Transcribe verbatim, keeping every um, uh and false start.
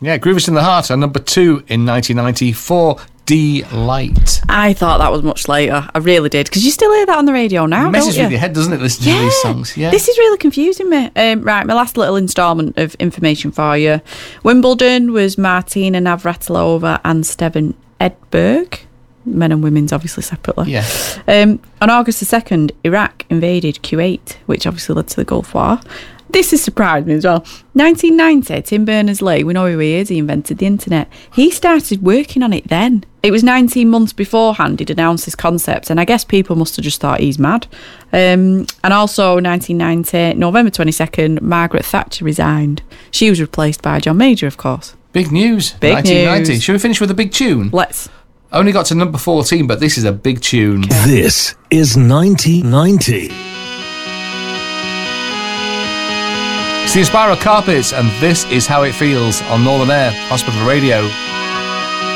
Yeah, Groove Us in the Heart, and number two in nineteen ninety-four. Delight. I thought that was much later. I really did. Because you still hear that on the radio now, It messes don't you? with your head, doesn't it, listening yeah. to these songs? Yeah. This is really confusing me. Um, right, my last little instalment of information for you. Wimbledon was Martina Navratilova and Steven Edberg. Men and women's, obviously, separately. Yeah. Um, on August the second, Iraq invaded Kuwait, which obviously led to the Gulf War. This has surprised me as well. nineteen ninety, Tim Berners-Lee, we know who he is, he invented the internet. He started working on it then. It was nineteen months beforehand he'd announced this concept, and I guess people must have just thought he's mad. Um, and also, nineteen ninety, November twenty-second, Margaret Thatcher resigned. She was replaced by John Major, of course. Big news. Big nineteen ninety. news. Should we finish with a big tune? Let's. Only got to number fourteen, but this is a big tune. Okay. This is nineteen ninety. It's the Aspiro Carpets, and this is how it feels on Northern Air Hospital Radio.